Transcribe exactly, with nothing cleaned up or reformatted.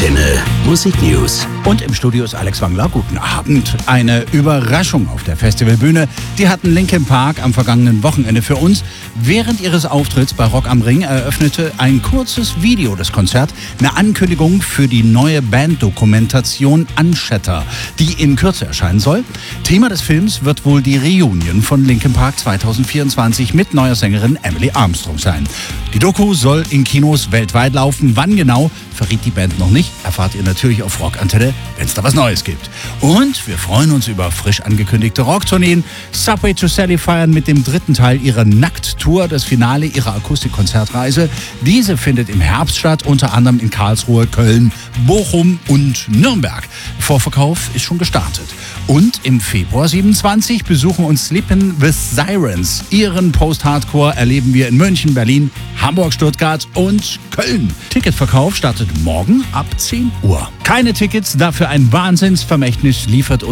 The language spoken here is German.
Antenne Musik News. Und im Studio ist Alex Wangler. Guten Abend. Eine Überraschung auf der Festivalbühne. Die hatten Linkin Park am vergangenen Wochenende für uns. Während ihres Auftritts bei Rock am Ring eröffnete ein kurzes Video das Konzert eine Ankündigung für die neue Banddokumentation Unshatter, die in Kürze erscheinen soll. Thema des Films wird wohl die Reunion von Linkin Park zwanzig vierundzwanzig mit neuer Sängerin Emily Armstrong sein. Die Doku soll in Kinos weltweit laufen. Wann genau, verriet die Band noch nicht. Erfahrt ihr natürlich auf Rockantenne, wenn es da was Neues gibt. Und wir freuen uns über frisch angekündigte Rocktourneen. Subway to Sally feiern mit dem dritten Teil ihrer Nackt-Tour das Finale ihrer Akustikkonzertreise. Diese findet im Herbst statt, unter anderem in Karlsruhe, Köln, Bochum und Nürnberg. Vorverkauf ist schon gestartet. Und im Februar siebenundzwanzig besuchen uns Sleepin' with Sirens. Ihren Post-Hardcore erleben wir in München, Berlin, Hamburg, Stuttgart und Köln. Ticketverkauf startet morgen ab zehn Uhr. Keine Tickets, dafür ein Wahnsinnsvermächtnis liefert